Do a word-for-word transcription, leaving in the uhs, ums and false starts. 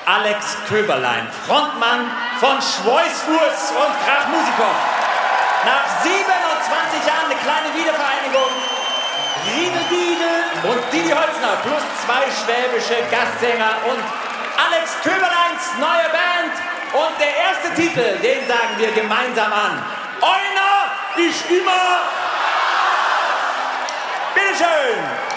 Alex Köberlein, Frontmann von Schweißfuß und Krachmusikow. Nach siebenundzwanzig Jahren eine kleine Wiedervereinigung. Riedel Diegel und Didi Holzner plus zwei schwäbische Gastsänger und Alex Köberleins neue Band. Und der erste Titel, den sagen wir gemeinsam an. Einer ist immer... Bitteschön!